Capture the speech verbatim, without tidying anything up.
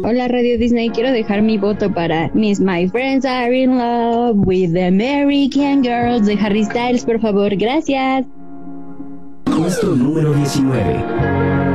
Hola Radio Disney, quiero dejar mi voto para Miss My Friends Are in Love with the American Girls de Harry Styles, por favor, gracias. Puesto número diecinueve.